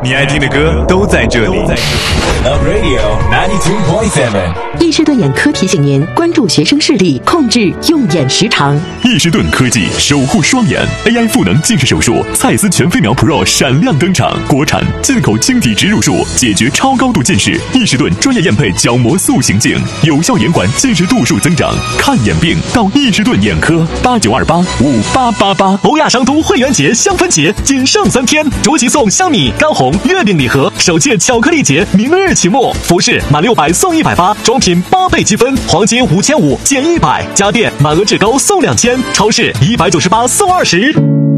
你爱听的歌都在这里。 Love Radio 92.7。 易士顿眼科提醒您关注学生视力，控制用眼时长。 易士顿科技守护双眼 AI 赋能近视手术，蔡司全飞秒 Pro 闪亮登场，国产进口晶体植入术，解决超高度近视。易士顿专业验配角膜塑形镜，有效延缓近视度数增长。看眼病到易士顿眼科，89285888。 欧亚商都会员节香氛节仅剩3天，逐级送香米、干红、月饼礼盒，首届巧克力节明日启幕。服饰满600送180，装品8倍积分，黄金5500减100，家电满额至高送2000，超市198送20。